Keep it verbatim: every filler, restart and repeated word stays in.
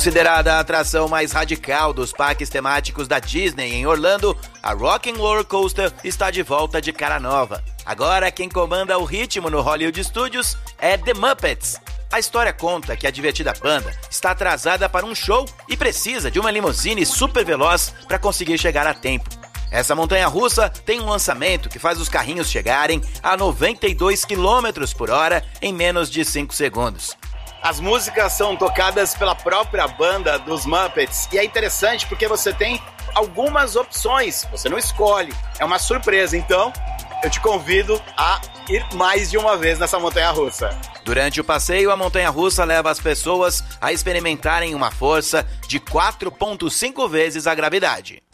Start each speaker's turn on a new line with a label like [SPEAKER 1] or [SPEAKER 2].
[SPEAKER 1] Considerada a atração mais radical dos parques temáticos da Disney em Orlando, a Rock and Roller Coaster está de volta de cara nova. Agora, quem comanda o ritmo no Hollywood Studios é The Muppets. A história conta que a divertida banda está atrasada para um show e precisa de uma limusine super veloz para conseguir chegar a tempo. Essa montanha-russa tem um lançamento que faz os carrinhos chegarem a noventa e dois quilômetros por hora em menos de cinco segundos.
[SPEAKER 2] As músicas são tocadas pela própria banda dos Muppets e é interessante porque você tem algumas opções, você não escolhe, é uma surpresa, então eu te convido a ir mais de uma vez nessa montanha-russa.
[SPEAKER 1] Durante o passeio, a montanha-russa leva as pessoas a experimentarem uma força de quatro vírgula cinco vezes a gravidade.